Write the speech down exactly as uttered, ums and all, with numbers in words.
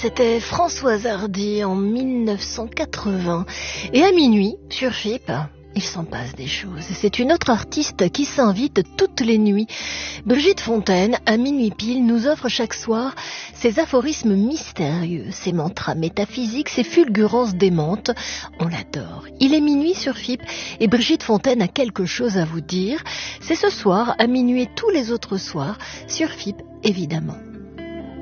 c'était Françoise Hardy en mille neuf cent quatre-vingts. Et à minuit, sur F I P, il s'en passe des choses. C'est une autre artiste qui s'invite toutes les nuits. Brigitte Fontaine, à minuit pile, nous offre chaque soir ses aphorismes mystérieux, ses mantras métaphysiques, ses fulgurances démentes. On l'adore. Il est minuit sur F I P et Brigitte Fontaine a quelque chose à vous dire. C'est ce soir, à minuit et tous les autres soirs, sur F I P, évidemment.